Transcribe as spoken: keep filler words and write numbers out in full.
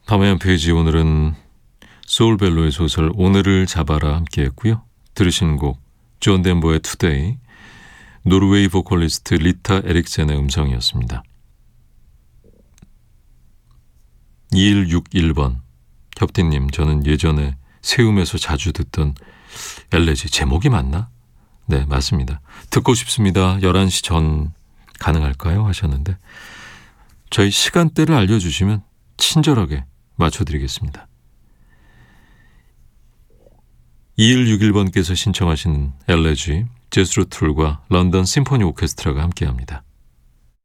밤의 한 페이지, 오늘은 소울벨로의 소설 오늘을 잡아라 함께 했고요. 들으신 곡 존 덴버의 투데이, 노르웨이 보컬리스트 리타 에릭센의 음성이었습니다. 이일육일 번 협디님, 저는 예전에 세움에서 자주 듣던 엘레지 제목이 맞나? 네, 맞습니다. 듣고 싶습니다. 열한 시 전 가능할까요? 하셨는데 저희 시간대를 알려주시면 친절하게 맞춰드리겠습니다. 이일육일 번께서 신청하신 엘레지, 제스로 툴과 런던 심포니 오케스트라가 함께합니다.